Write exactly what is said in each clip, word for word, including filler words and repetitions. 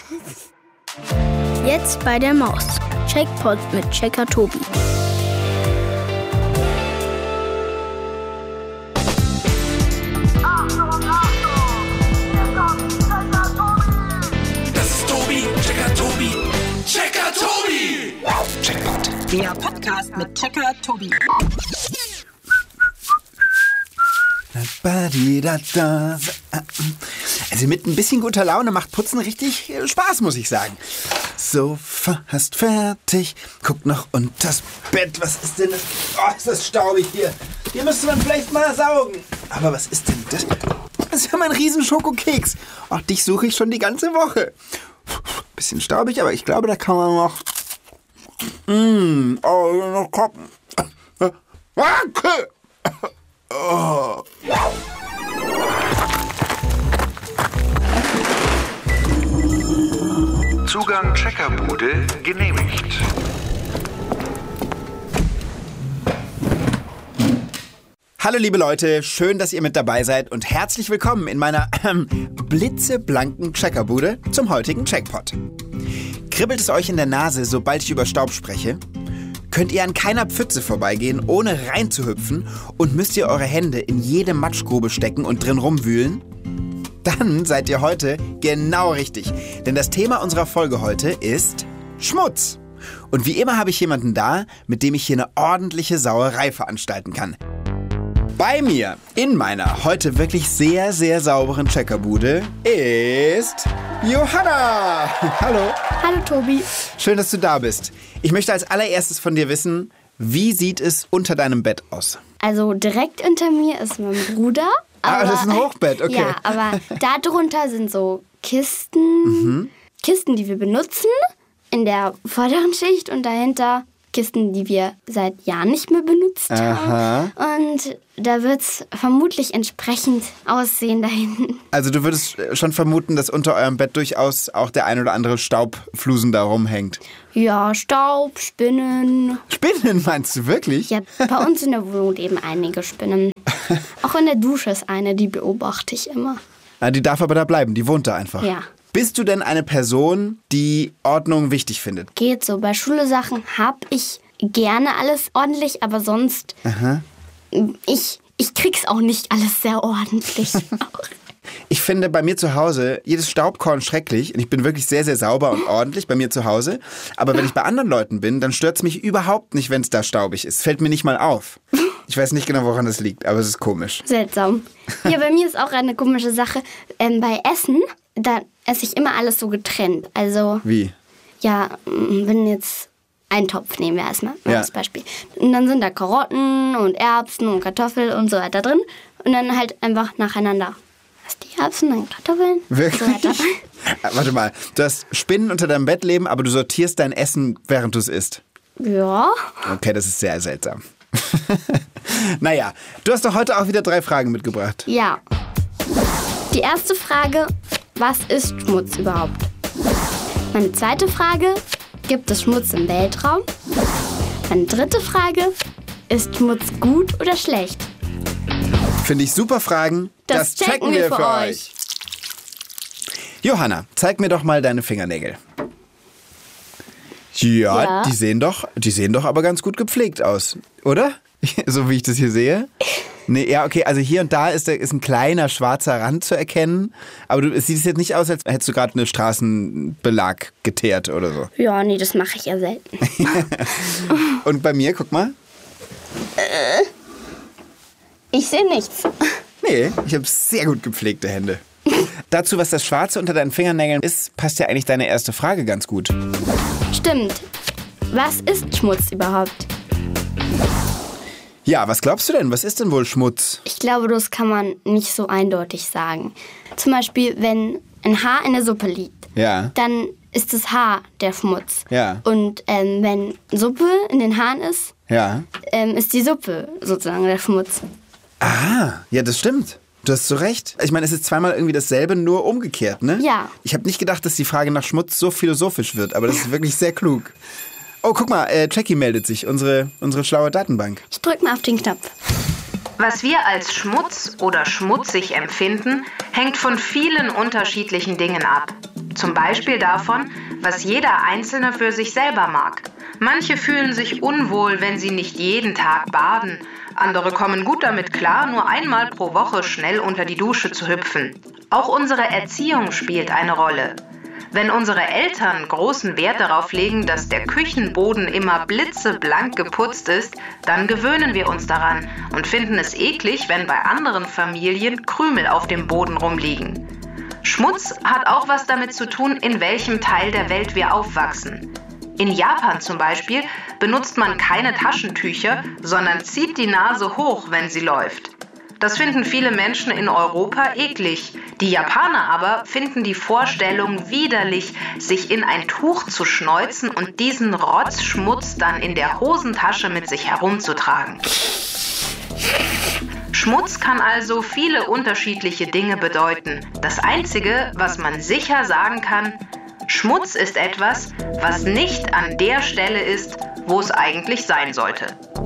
Jetzt bei der Maus. Checkpot mit Checker Tobi. Das ist Tobi, Checker Tobi, Checker Tobi. Checkpot. Der Podcast mit Checker Tobi. Also mit ein bisschen guter Laune macht Putzen richtig Spaß, muss ich sagen. So, fast fertig. Guck noch unters Bett. Was ist denn das? Oh, ist das staubig hier. Hier müsste man vielleicht mal saugen. Aber was ist denn das? Das ist ja mein riesen Schokokeks. Ach, dich suche ich schon die ganze Woche. Bisschen staubig, aber ich glaube, da kann man noch... Mmh, oh, noch kochen. Oh. Zugang Checkerbude genehmigt. Hallo liebe Leute, schön, dass ihr mit dabei seid und herzlich willkommen in meiner äh, blitzeblanken Checkerbude zum heutigen Checkpot. Kribbelt es euch in der Nase, sobald ich über Staub spreche? Könnt ihr an keiner Pfütze vorbeigehen, ohne reinzuhüpfen und müsst ihr eure Hände in jede Matschgrube stecken und drin rumwühlen? Dann seid ihr heute genau richtig, denn das Thema unserer Folge heute ist Schmutz. Und wie immer habe ich jemanden da, mit dem ich hier eine ordentliche Sauerei veranstalten kann. Bei mir in meiner heute wirklich sehr, sehr sauberen Checkerbude ist Johanna. Hallo. Hallo Tobi. Schön, dass du da bist. Ich möchte als allererstes von dir wissen, wie sieht es unter deinem Bett aus? Also direkt unter mir ist mein Bruder. Ah, das ist ein Hochbett, okay. Ja, aber darunter sind so Kisten, mhm. Kisten, die wir benutzen in der vorderen Schicht und dahinter Kisten, die wir seit Jahren nicht mehr benutzt Aha. haben. Und da wird es vermutlich entsprechend aussehen da hinten. Also du würdest schon vermuten, dass unter eurem Bett durchaus auch der ein oder andere Staubflusen da rumhängt. Ja, Staub, Spinnen. Spinnen meinst du wirklich? Ja, bei uns in der Wohnung leben einige Spinnen. Auch in der Dusche ist eine, die beobachte ich immer. Na, die darf aber da bleiben, die wohnt da einfach. Ja. Bist du denn eine Person, die Ordnung wichtig findet? Geht so. Bei Schule-Sachen habe ich gerne alles ordentlich, aber sonst... Aha. Ich, ich krieg's auch nicht alles sehr ordentlich. Ich finde bei mir zu Hause jedes Staubkorn schrecklich. Und ich bin wirklich sehr, sehr sauber und ordentlich bei mir zu Hause. Aber wenn ich bei anderen Leuten bin, dann stört's mich überhaupt nicht, wenn es da staubig ist. Fällt mir nicht mal auf. Ich weiß nicht genau, woran das liegt, aber es ist komisch. Seltsam. Ja, bei mir ist auch eine komische Sache. Ähm, bei Essen, da esse ich immer alles so getrennt. Also... Wie? Ja, wenn jetzt... Einen Topf nehmen wir erstmal ja. als Beispiel. Und dann sind da Karotten und Erbsen und Kartoffeln und so weiter drin. Und dann halt einfach nacheinander. Hast die Erbsen, dann Kartoffeln. Wirklich? So weiter. Warte mal, du hast Spinnen unter deinem Bett leben, aber du sortierst dein Essen, während du es isst. Ja. Okay, das ist sehr seltsam. Naja, du hast doch heute auch wieder drei Fragen mitgebracht. Ja. Die erste Frage, was ist Schmutz überhaupt? Meine zweite Frage, gibt es Schmutz im Weltraum? Meine dritte Frage, ist Schmutz gut oder schlecht? Finde ich super Fragen. Das, das checken wir für euch. Johanna, zeig mir doch mal deine Fingernägel. Ja, Ja. die sehen doch, die sehen doch aber ganz gut gepflegt aus, oder? So wie ich das hier sehe. Nee, ja, okay, also hier und da ist, ist ein kleiner schwarzer Rand zu erkennen. Aber du, es sieht jetzt nicht aus, als hättest du gerade einen Straßenbelag geteert oder so. Ja, nee, das mache ich ja selten. Und bei mir, guck mal. Äh, ich sehe nichts. Nee, ich habe sehr gut gepflegte Hände. Dazu, was das Schwarze unter deinen Fingernägeln ist, passt ja eigentlich deine erste Frage ganz gut. Stimmt. Was ist Schmutz überhaupt? Ja, was glaubst du denn? Was ist denn wohl Schmutz? Ich glaube, das kann man nicht so eindeutig sagen. Zum Beispiel, wenn ein Haar in der Suppe liegt, Ja. dann ist das Haar der Schmutz. Ja. Und ähm, wenn Suppe in den Haaren ist, Ja. ähm, ist die Suppe sozusagen der Schmutz. Ah, ja, das stimmt. Du hast so recht. Ich meine, es ist zweimal irgendwie dasselbe, nur umgekehrt, ne? Ja. Ich habe nicht gedacht, dass die Frage nach Schmutz so philosophisch wird, aber das ist wirklich sehr klug. Oh, guck mal, äh, Jackie meldet sich, unsere, unsere schlaue Datenbank. Ich drück mal auf den Knopf. Was wir als Schmutz oder schmutzig empfinden, hängt von vielen unterschiedlichen Dingen ab. Zum Beispiel davon, was jeder Einzelne für sich selber mag. Manche fühlen sich unwohl, wenn sie nicht jeden Tag baden. Andere kommen gut damit klar, nur einmal pro Woche schnell unter die Dusche zu hüpfen. Auch unsere Erziehung spielt eine Rolle. Wenn unsere Eltern großen Wert darauf legen, dass der Küchenboden immer blitzeblank geputzt ist, dann gewöhnen wir uns daran und finden es eklig, wenn bei anderen Familien Krümel auf dem Boden rumliegen. Schmutz hat auch was damit zu tun, in welchem Teil der Welt wir aufwachsen. In Japan zum Beispiel benutzt man keine Taschentücher, sondern zieht die Nase hoch, wenn sie läuft. Das finden viele Menschen in Europa eklig. Die Japaner aber finden die Vorstellung widerlich, sich in ein Tuch zu schneuzen und diesen Rotzschmutz dann in der Hosentasche mit sich herumzutragen. Schmutz kann also viele unterschiedliche Dinge bedeuten. Das Einzige, was man sicher sagen kann, Schmutz ist etwas, was nicht an der Stelle ist, wo es eigentlich sein sollte.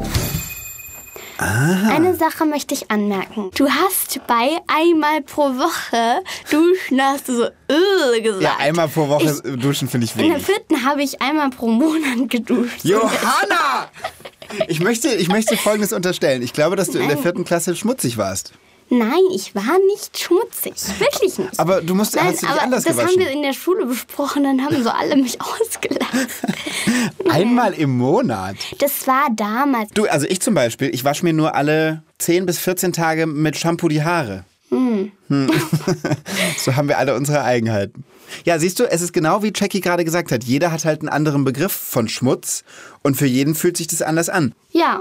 Ah. Eine Sache möchte ich anmerken. Du hast bei einmal pro Woche duschen, hast du so äh, gesagt. Ja, einmal pro Woche ich, duschen finde ich In der wenig. vierten habe ich einmal pro Monat geduscht. Johanna! Ich möchte, ich möchte Folgendes unterstellen. Ich glaube, dass du in der Nein. vierten Klasse schmutzig warst. Nein, ich war nicht schmutzig. Wirklich nicht. Aber du musst, Nein, hast du dich aber anders das gewaschen. haben wir in der Schule besprochen, dann haben so alle mich ausgelacht. Einmal im Monat. Das war damals. Du, also ich zum Beispiel, ich wasche mir nur alle zehn bis vierzehn Tage mit Shampoo die Haare. Hm. So haben wir alle unsere Eigenheiten. Ja, siehst du, es ist genau wie Jackie gerade gesagt hat. Jeder hat halt einen anderen Begriff von Schmutz und für jeden fühlt sich das anders an. Ja,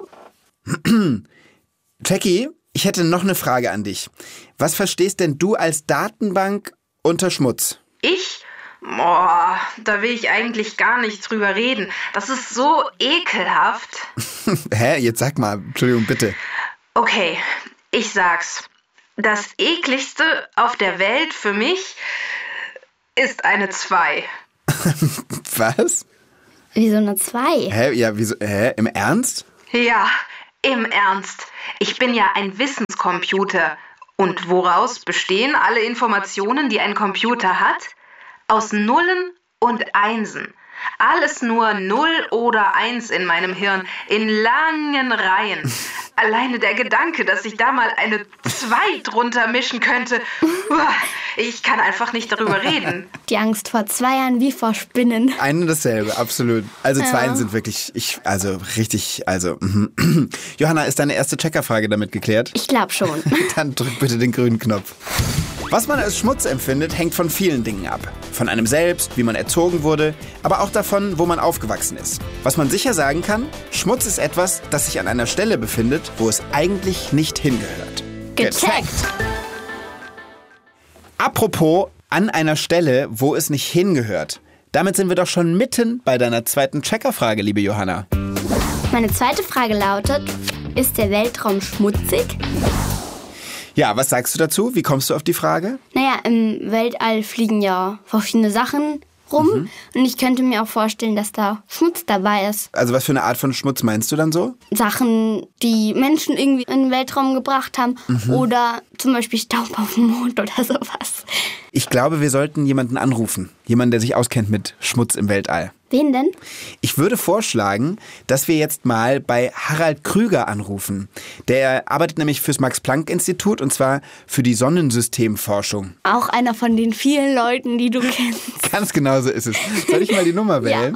Jackie, ich hätte noch eine Frage an dich. Was verstehst denn du als Datenbank unter Schmutz? Ich? Boah, da will ich eigentlich gar nicht drüber reden. Das ist so ekelhaft. Hä? Jetzt sag mal, Entschuldigung, bitte. Okay, ich sag's. Das ekligste auf der Welt für mich ist eine zwei. Was? wie so eine zwei. Hä? Ja, wieso? Hä? Im Ernst? Ja, im Ernst. Ich bin ja ein Wissenscomputer. Und woraus bestehen alle Informationen, die ein Computer hat? Aus Nullen und Einsen. Alles nur Null oder Eins in meinem Hirn, in langen Reihen. Alleine der Gedanke, dass ich da mal eine zwei drunter mischen könnte, ich kann einfach nicht darüber reden. Die Angst vor Zweiern wie vor Spinnen. Ein und dasselbe, absolut. Also Zweien Ja. sind wirklich, ich, also richtig, also. mhm. Johanna, ist deine erste Checkerfrage damit geklärt? Ich glaube schon. Dann drück bitte den grünen Knopf. Was man als Schmutz empfindet, hängt von vielen Dingen ab. Von einem selbst, wie man erzogen wurde, aber auch davon, wo man aufgewachsen ist. Was man sicher sagen kann, Schmutz ist etwas, das sich an einer Stelle befindet, wo es eigentlich nicht hingehört. Gecheckt. Apropos an einer Stelle, wo es nicht hingehört. Damit sind wir doch schon mitten bei deiner zweiten Checkerfrage, liebe Johanna. Meine zweite Frage lautet, ist der Weltraum schmutzig? Ja, was sagst du dazu? Wie kommst du auf die Frage? Naja, im Weltall fliegen ja verschiedene Sachen rum. Mhm. Und ich könnte mir auch vorstellen, dass da Schmutz dabei ist. Also was für eine Art von Schmutz meinst du dann so? Sachen, die Menschen irgendwie in den Weltraum gebracht haben. Mhm. Oder zum Beispiel Staub auf dem Mond oder sowas. Ich glaube, wir sollten jemanden anrufen. Jemanden, der sich auskennt mit Schmutz im Weltall. Wen denn? Ich würde vorschlagen, dass wir jetzt mal bei Harald Krüger anrufen. Der arbeitet nämlich fürs Max-Planck-Institut und zwar für die Sonnensystemforschung. Auch einer von den vielen Leuten, die du kennst. Ganz genau so ist es. Soll ich mal die Nummer wählen?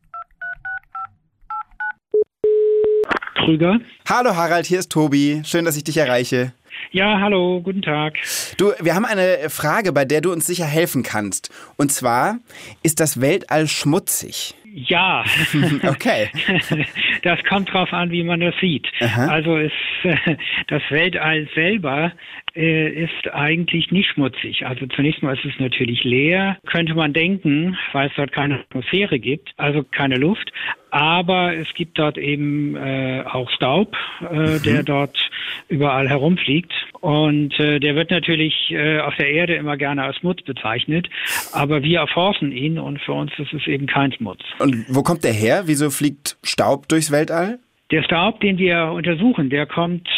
Krüger. Hallo Harald, hier ist Tobi. Schön, dass ich dich erreiche. Ja, hallo, guten Tag. Du, wir haben eine Frage, bei der du uns sicher helfen kannst. Und zwar, ist das Weltall schmutzig? Ja. Okay. Das kommt drauf an, wie man das sieht. Aha. Also ist, äh, das Weltall selber äh, ist eigentlich nicht schmutzig. Also zunächst mal ist es natürlich leer, könnte man denken, weil es dort keine Atmosphäre gibt, also keine Luft. Aber es gibt dort eben äh, auch Staub, äh, der dort überall herumfliegt. Und äh, der wird natürlich äh, auf der Erde immer gerne als Schmutz bezeichnet. Aber wir erforschen ihn und für uns ist es eben kein Schmutz. Und wo kommt der her? Wieso fliegt Staub durchs Weltall? Der Staub, den wir untersuchen, der kommt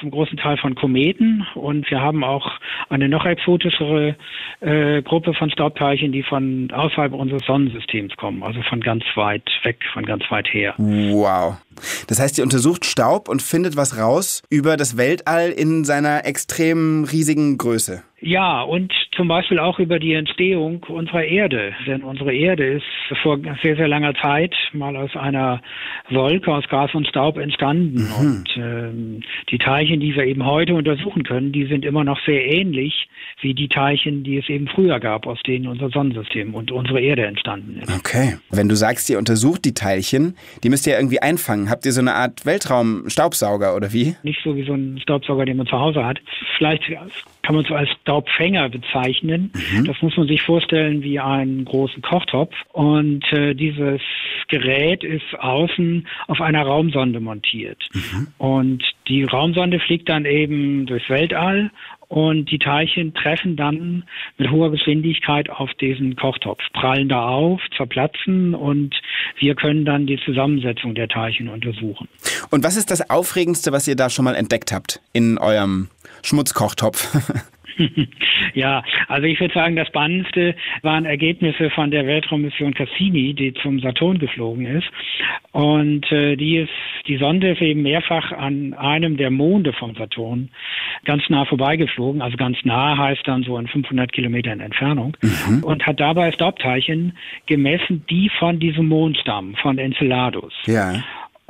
zum großen Teil von Kometen und wir haben auch eine noch exotischere äh, Gruppe von Staubteilchen, die von außerhalb unseres Sonnensystems kommen, also von ganz weit weg, von ganz weit her. Wow. Das heißt, ihr untersucht Staub und findet was raus über das Weltall in seiner extrem riesigen Größe. Ja, und zum Beispiel auch über die Entstehung unserer Erde. Denn unsere Erde ist vor sehr, sehr langer Zeit mal aus einer Wolke aus Gas und Staub entstanden. Mhm. Und ähm, die Teilchen, die wir eben heute untersuchen können, die sind immer noch sehr ähnlich wie die Teilchen, die es eben früher gab, aus denen unser Sonnensystem und unsere Erde entstanden ist. Okay. Wenn du sagst, ihr untersucht die Teilchen, die müsst ihr irgendwie einfangen. Habt ihr so eine Art Weltraum-Staubsauger oder wie? Nicht so wie so ein Staubsauger, den man zu Hause hat. Vielleicht kann man es so als Staubfänger bezeichnen. Mhm. Das muss man sich vorstellen wie einen großen Kochtopf. Und äh, dieses Gerät ist außen auf einer Raumsonde montiert. Mhm. Und die Raumsonde fliegt dann eben durchs Weltall und die Teilchen treffen dann mit hoher Geschwindigkeit auf diesen Kochtopf, prallen da auf, zerplatzen und wir können dann die Zusammensetzung der Teilchen untersuchen. Und was ist das Aufregendste, was ihr da schon mal entdeckt habt in eurem Schmutzkochtopf? Ja, also ich würde sagen, das Spannendste waren Ergebnisse von der Weltraummission Cassini, die zum Saturn geflogen ist. Und äh, die ist, die Sonde ist eben mehrfach an einem der Monde vom Saturn ganz nah vorbeigeflogen. Also ganz nah heißt dann so in fünfhundert Kilometern Entfernung. Mhm. Und hat dabei Staubteilchen gemessen, die von diesem Mond stammen, von Enceladus. Ja.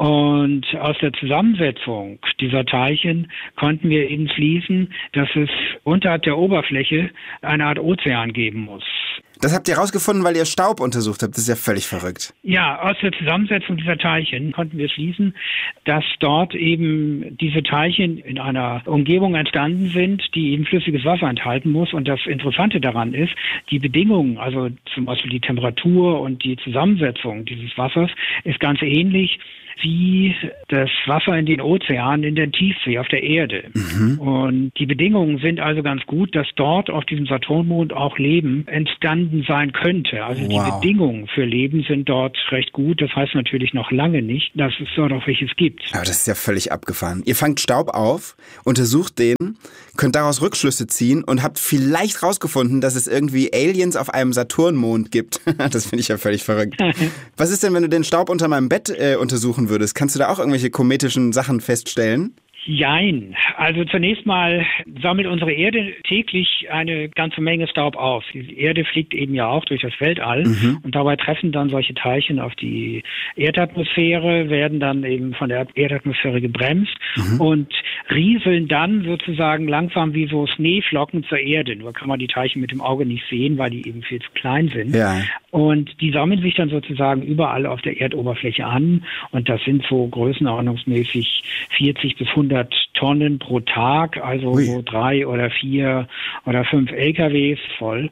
Und aus der Zusammensetzung dieser Teilchen konnten wir eben schließen, dass es unterhalb der Oberfläche eine Art Ozean geben muss. Das habt ihr rausgefunden, weil ihr Staub untersucht habt. Das ist ja völlig verrückt. Ja, aus der Zusammensetzung dieser Teilchen konnten wir schließen, dass dort eben diese Teilchen in einer Umgebung entstanden sind, die eben flüssiges Wasser enthalten muss. Und das Interessante daran ist, die Bedingungen, also zum Beispiel die Temperatur und die Zusammensetzung dieses Wassers, ist ganz ähnlich wie das Wasser in den Ozeanen in der Tiefsee auf der Erde. Mhm. Und die Bedingungen sind also ganz gut, dass dort auf diesem Saturnmond auch Leben entstanden sein könnte. Also wow. Die Bedingungen für Leben sind dort recht gut. Das heißt natürlich noch lange nicht, dass es dort auch welches gibt. Aber das ist ja völlig abgefahren. Ihr fangt Staub auf, untersucht den, könnt daraus Rückschlüsse ziehen und habt vielleicht rausgefunden, dass es irgendwie Aliens auf einem Saturnmond gibt. Das finde ich ja völlig verrückt. Was ist denn, wenn du den Staub unter meinem Bett äh, untersuchen würdest? Kannst du da auch irgendwelche kometischen Sachen feststellen? Jein. Also zunächst mal sammelt unsere Erde täglich eine ganze Menge Staub auf. Die Erde fliegt eben ja auch durch das Weltall mhm. und dabei treffen dann solche Teilchen auf die Erdatmosphäre, werden dann eben von der Erdatmosphäre gebremst mhm. und rieseln dann sozusagen langsam wie so Schneeflocken zur Erde. Nur kann man die Teilchen mit dem Auge nicht sehen, weil die eben viel zu klein sind. Ja. Und die sammeln sich dann sozusagen überall auf der Erdoberfläche an und das sind so größenordnungsmäßig vierzig bis hundert Tonnen pro Tag, also Ui. so drei oder vier oder fünf L K Ws voll.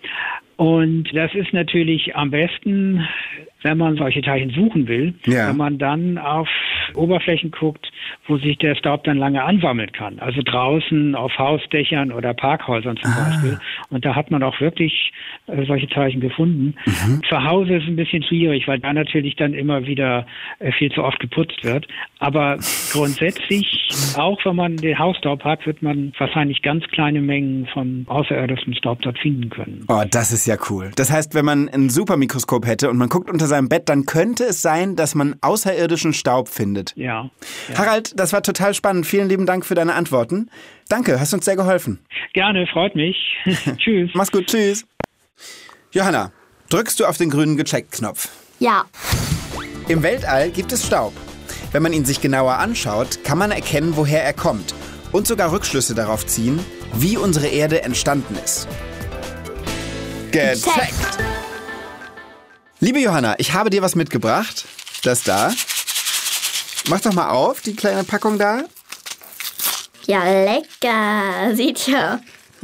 Und das ist natürlich am besten, wenn man solche Teilchen suchen will, ja. wenn man dann auf Oberflächen guckt, wo sich der Staub dann lange ansammeln kann. Also draußen auf Hausdächern oder Parkhäusern zum ah. Beispiel. Und da hat man auch wirklich äh, solche Teilchen gefunden. Mhm. Zu Hause ist es ein bisschen schwierig, weil da natürlich dann immer wieder äh, viel zu oft geputzt wird. Aber grundsätzlich, auch wenn man den Hausstaub hat, wird man wahrscheinlich ganz kleine Mengen von außerirdischem Staub dort finden können. Oh, das ist ja cool. Das heißt, wenn man ein Supermikroskop hätte und man guckt unter seinem Bett, dann könnte es sein, dass man außerirdischen Staub findet. Ja. ja. Harald, das war total spannend. Vielen lieben Dank für deine Antworten. Danke, hast uns sehr geholfen. Gerne, freut mich. Tschüss. Mach's gut, tschüss. Johanna, drückst du auf den grünen Gecheckt-Knopf? Ja. Im Weltall gibt es Staub. Wenn man ihn sich genauer anschaut, kann man erkennen, woher er kommt und sogar Rückschlüsse darauf ziehen, wie unsere Erde entstanden ist. Gecheckt! Liebe Johanna, ich habe dir was mitgebracht. Das da. Mach doch mal auf, die kleine Packung da. Ja, lecker. Sieht ja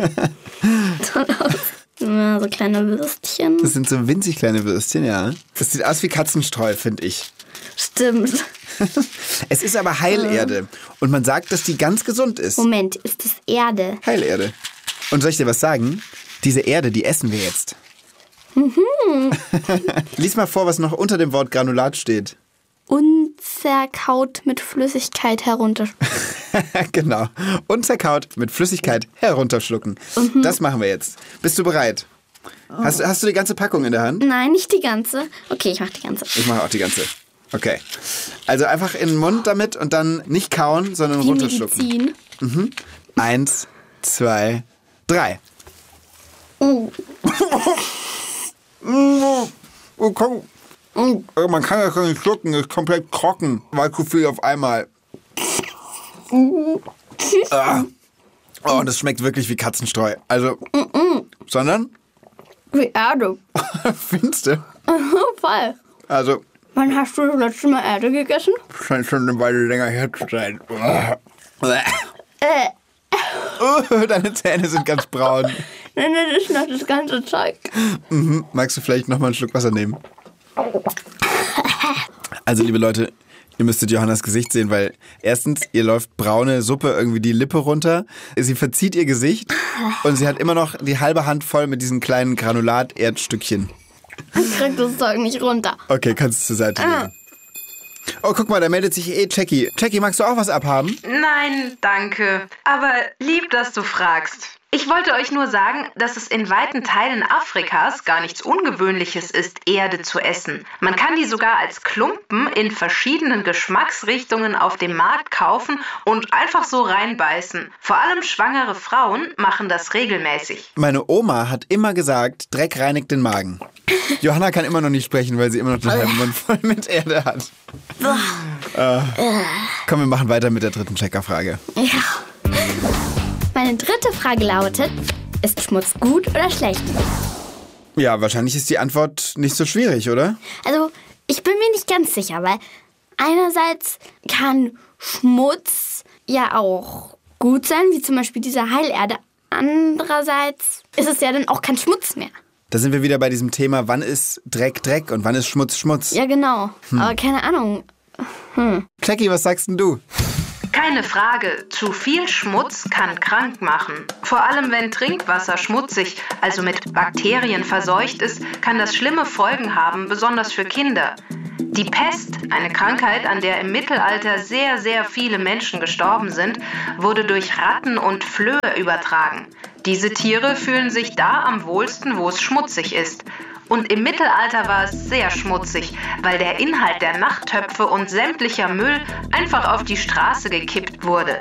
toll aus. Ja, so kleine Würstchen. Das sind so winzig kleine Würstchen, ja. Das sieht aus wie Katzenstreu, finde ich. Stimmt. Es ist aber Heilerde. Und man sagt, dass die ganz gesund ist. Moment, ist das Erde? Heilerde. Und soll ich dir was sagen? Diese Erde, die essen wir jetzt. Mhm. Lies mal vor, was noch unter dem Wort Granulat steht. Unzerkaut mit Flüssigkeit herunter. Genau. Und zerkaut mit Flüssigkeit herunterschlucken. Mhm. Das machen wir jetzt. Bist du bereit? Oh. Hast, hast du die ganze Packung in der Hand? Nein, nicht die ganze. Okay, ich mach die ganze. Ich mache auch die ganze. Okay. Also einfach in den Mund damit und dann nicht kauen, sondern Wie runterschlucken. Medizin. Mhm. Eins, zwei, drei. Oh. Oh, komm. Man kann das gar nicht schlucken, das ist komplett trocken, weil zu viel auf einmal. Ah. Oh, das schmeckt wirklich wie Katzenstreu. Also, sondern? Wie Erde. Findest du? Voll. Also. Wann hast du das letzte Mal Erde gegessen? Scheint schon eine Weile länger her zu sein. Äh. Oh, deine Zähne sind ganz braun. Nein, nein, das ist noch das ganze Zeug. Mhm. Magst du vielleicht noch mal einen Schluck Wasser nehmen? Also, liebe Leute, ihr müsstet Johannas Gesicht sehen, weil erstens, ihr läuft braune Suppe irgendwie die Lippe runter, sie verzieht ihr Gesicht und sie hat immer noch die halbe Hand voll mit diesen kleinen Granulat-Erdstückchen. Ich krieg das Zeug nicht runter. Okay, kannst du zur Seite legen. Oh, guck mal, da meldet sich eh Jackie. Jackie, magst du auch was abhaben? Nein, danke. Aber lieb, dass du fragst. Ich wollte euch nur sagen, dass es in weiten Teilen Afrikas gar nichts Ungewöhnliches ist, Erde zu essen. Man kann die sogar als Klumpen in verschiedenen Geschmacksrichtungen auf dem Markt kaufen und einfach so reinbeißen. Vor allem schwangere Frauen machen das regelmäßig. Meine Oma hat immer gesagt, Dreck reinigt den Magen. Johanna kann immer noch nicht sprechen, weil sie immer noch den halben Mund voll mit Erde hat. äh. Komm, wir machen weiter mit der dritten Checkerfrage. Ja. Meine dritte Frage lautet, ist Schmutz gut oder schlecht? Ja, wahrscheinlich ist die Antwort nicht so schwierig, oder? Also, ich bin mir nicht ganz sicher, weil einerseits kann Schmutz ja auch gut sein, wie zum Beispiel diese Heilerde. Andererseits ist es ja dann auch kein Schmutz mehr. Da sind wir wieder bei diesem Thema, wann ist Dreck Dreck und wann ist Schmutz Schmutz? Ja, genau. Hm. Aber keine Ahnung. Hm. Jackie, was sagst denn du? Keine Frage, zu viel Schmutz kann krank machen. Vor allem wenn Trinkwasser schmutzig, also mit Bakterien verseucht ist, kann das schlimme Folgen haben, besonders für Kinder. Die Pest, eine Krankheit, an der im Mittelalter sehr, sehr viele Menschen gestorben sind, wurde durch Ratten und Flöhe übertragen. Diese Tiere fühlen sich da am wohlsten, wo es schmutzig ist. Und im Mittelalter war es sehr schmutzig, weil der Inhalt der Nachttöpfe und sämtlicher Müll einfach auf die Straße gekippt wurde.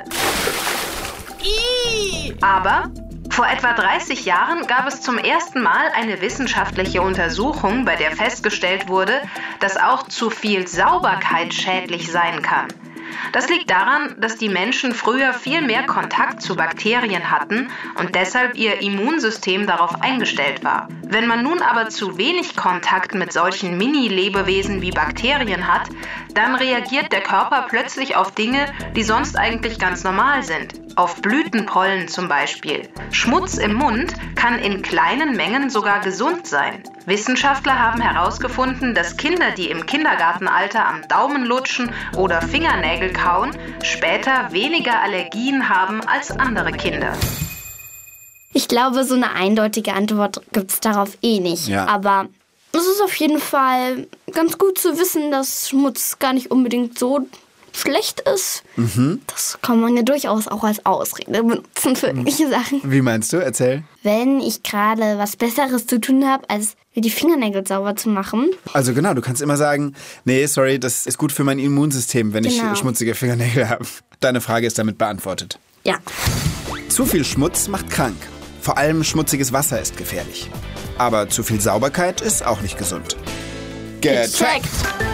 Aber vor etwa dreißig Jahren gab es zum ersten Mal eine wissenschaftliche Untersuchung, bei der festgestellt wurde, dass auch zu viel Sauberkeit schädlich sein kann. Das liegt daran, dass die Menschen früher viel mehr Kontakt zu Bakterien hatten und deshalb ihr Immunsystem darauf eingestellt war. Wenn man nun aber zu wenig Kontakt mit solchen Mini-Lebewesen wie Bakterien hat, dann reagiert der Körper plötzlich auf Dinge, die sonst eigentlich ganz normal sind. Auf Blütenpollen zum Beispiel. Schmutz im Mund kann in kleinen Mengen sogar gesund sein. Wissenschaftler haben herausgefunden, dass Kinder, die im Kindergartenalter am Daumen lutschen oder Fingernägel kauen, später weniger Allergien haben als andere Kinder. Ich glaube, so eine eindeutige Antwort gibt es darauf eh nicht. Ja. Aber es ist auf jeden Fall ganz gut zu wissen, dass Schmutz gar nicht unbedingt so schlecht ist. Mhm. Das kann man ja durchaus auch als Ausrede benutzen für irgendwelche Sachen. Wie meinst du? Erzähl. Wenn ich gerade was Besseres zu tun habe, als mir die Fingernägel sauber zu machen. Also genau, du kannst immer sagen, nee, sorry, das ist gut für mein Immunsystem, wenn genau. ich schmutzige Fingernägel habe. Deine Frage ist damit beantwortet. Ja. Zu viel Schmutz macht krank. Vor allem schmutziges Wasser ist gefährlich. Aber zu viel Sauberkeit ist auch nicht gesund. Gecheckt!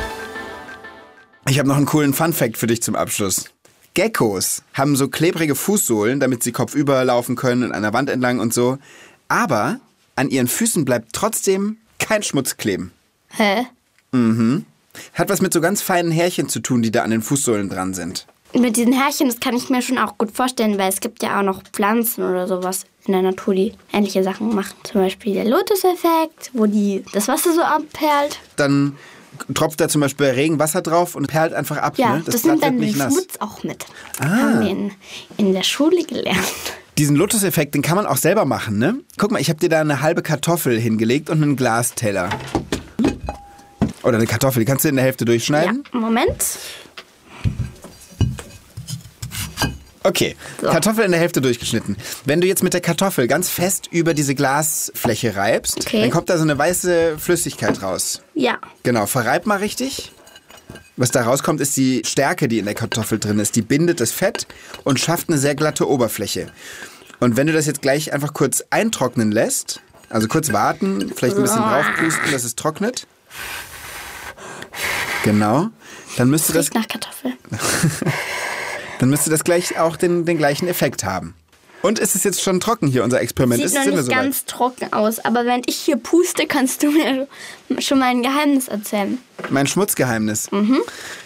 Ich habe noch einen coolen Funfact für dich zum Abschluss. Geckos haben so klebrige Fußsohlen, damit sie kopfüber laufen können und an der Wand entlang und so. Aber an ihren Füßen bleibt trotzdem kein Schmutz kleben. Hä? Mhm. Hat was mit so ganz feinen Härchen zu tun, die da an den Fußsohlen dran sind. Mit diesen Härchen, das kann ich mir schon auch gut vorstellen, weil es gibt ja auch noch Pflanzen oder sowas in der Natur, die ähnliche Sachen machen. Zum Beispiel der Lotus-Effekt, wo die das Wasser so abperlt. Dann tropft da zum Beispiel Regenwasser drauf und perlt einfach ab. Ja, ne? Das, das Blatt nimmt dann wird den nicht nass. Schmutz auch mit. Ah. Haben wir in, in der Schule gelernt. Diesen Lotus-Effekt, den kann man auch selber machen, ne? Guck mal, ich habe dir da eine halbe Kartoffel hingelegt und einen Glasteller. Oder eine Kartoffel, die kannst du in der Hälfte durchschneiden. Ja, Moment. Okay, So. Kartoffel in der Hälfte durchgeschnitten. Wenn du jetzt mit der Kartoffel ganz fest über diese Glasfläche reibst, Okay. dann kommt da so eine weiße Flüssigkeit raus. Ja. Genau, verreib mal richtig. Was da rauskommt, ist die Stärke, die in der Kartoffel drin ist. Die bindet das Fett und schafft eine sehr glatte Oberfläche. Und wenn du das jetzt gleich einfach kurz eintrocknen lässt, also kurz warten, vielleicht ein bisschen draufpusten, dass es trocknet. Genau. Dann müsste das, Riecht nach Kartoffel. dann müsste das gleich auch den, den gleichen Effekt haben. Und ist es jetzt schon trocken hier, unser Experiment? Sieht ist, noch sind wir nicht soweit? ganz trocken aus, aber während ich hier puste, kannst du mir schon mal ein Geheimnis erzählen. Mein Schmutzgeheimnis. Mhm.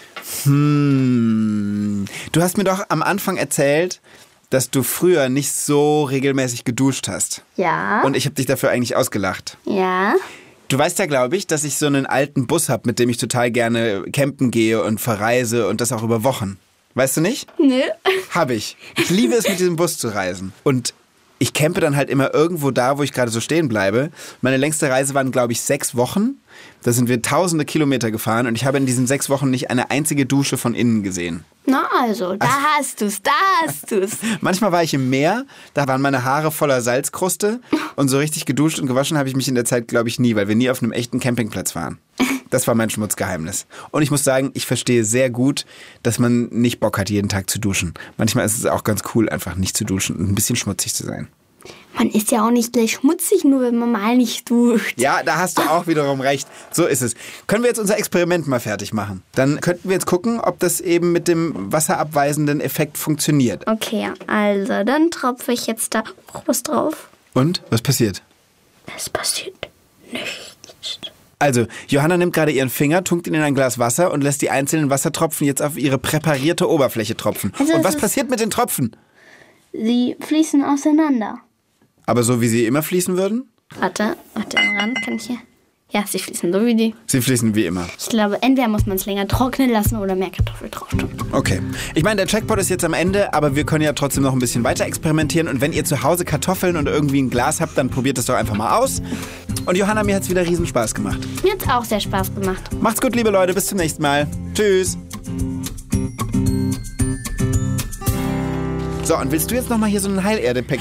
Hm. Du hast mir doch am Anfang erzählt, dass du früher nicht so regelmäßig geduscht hast. Ja. Und ich habe dich dafür eigentlich ausgelacht. Ja. Du weißt ja, glaube ich, dass ich so einen alten Bus habe, mit dem ich total gerne campen gehe und verreise und das auch über Wochen. Weißt du nicht? Nö. Habe ich. Ich liebe es, mit diesem Bus zu reisen. Und ich campe dann halt immer irgendwo da, wo ich gerade so stehen bleibe. Meine längste Reise waren, glaube ich, sechs Wochen. Da sind wir tausende Kilometer gefahren und ich habe in diesen sechs Wochen nicht eine einzige Dusche von innen gesehen. Na also, da hast du's, da hast du's. Manchmal war ich im Meer, da waren meine Haare voller Salzkruste und so richtig geduscht und gewaschen habe ich mich in der Zeit, glaube ich, nie, weil wir nie auf einem echten Campingplatz waren. Das war mein Schmutzgeheimnis. Und ich muss sagen, ich verstehe sehr gut, dass man nicht Bock hat, jeden Tag zu duschen. Manchmal ist es auch ganz cool, einfach nicht zu duschen und ein bisschen schmutzig zu sein. Man ist ja auch nicht gleich schmutzig, nur wenn man mal nicht duscht. Ja, da hast du auch wiederum recht. So ist es. Können wir jetzt unser Experiment mal fertig machen? Dann könnten wir jetzt gucken, ob das eben mit dem wasserabweisenden Effekt funktioniert. Okay, also dann tropfe ich jetzt da auch was drauf. Und? Was passiert? Es passiert nichts. Also, Johanna nimmt gerade ihren Finger, tunkt ihn in ein Glas Wasser und lässt die einzelnen Wassertropfen jetzt auf ihre präparierte Oberfläche tropfen. Also und es was ist- passiert mit den Tropfen? Sie fließen auseinander. Aber so, wie sie immer fließen würden? Warte, warte, am Rand kann ich hier... Ja, sie fließen so wie die. Sie fließen wie immer. Ich glaube, entweder muss man es länger trocknen lassen oder mehr Kartoffel drauf tun. Okay. Ich meine, der Jackpot ist jetzt am Ende, aber wir können ja trotzdem noch ein bisschen weiter experimentieren. Und wenn ihr zu Hause Kartoffeln und irgendwie ein Glas habt, dann probiert es doch einfach mal aus. Und Johanna, mir hat es wieder riesen Spaß gemacht. Mir hat's auch sehr Spaß gemacht. Macht's gut, liebe Leute. Bis zum nächsten Mal. Tschüss. So, und willst du jetzt noch mal hier so ein Heilerde-Päckchen